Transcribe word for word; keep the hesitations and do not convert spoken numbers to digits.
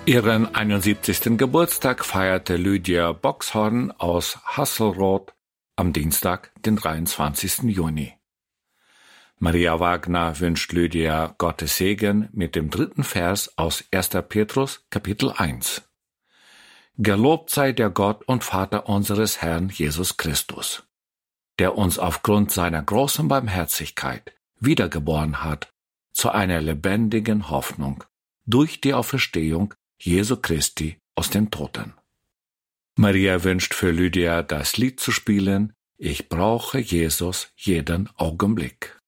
Ihren einundsiebzigsten Geburtstag feierte Lydia Boxhorn aus Hasselroth am Dienstag, den dreiundzwanzigsten Juni. Maria Wagner wünscht Lydia Gottes Segen mit dem dritten Vers aus erster Petrus, Kapitel eins. Gelobt sei der Gott und Vater unseres Herrn Jesus Christus, der uns aufgrund seiner großen Barmherzigkeit wiedergeboren hat zu einer lebendigen Hoffnung durch die Auferstehung Jesu Christi aus den Toten. Maria wünscht für Lydia das Lied zu spielen, Ich brauche Jesus jeden Augenblick.